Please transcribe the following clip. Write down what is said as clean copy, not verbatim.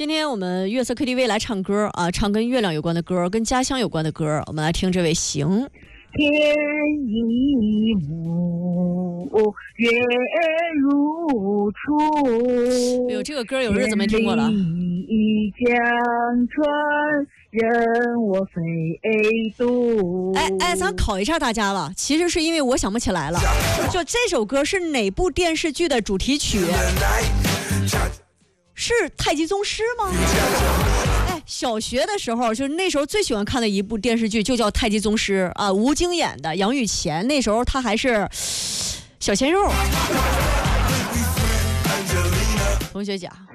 今天我们月色 KTV 来唱歌啊，唱跟月亮有关的歌，跟家乡有关的歌。我们来听这位行。 天一幕，月如初。 哎呦，这个歌有日子没听过了。 一江船，任我飞渡。 哎，咱考一下大家了。其实是因为我想不起来了，就这首歌是哪部电视剧的主题曲？是《太极宗师》吗？哎，小学的时候，就是那时候最喜欢看的一部电视剧就叫《太极宗师》啊，吴京演的，杨雨前那时候他还是小鲜肉。同学讲。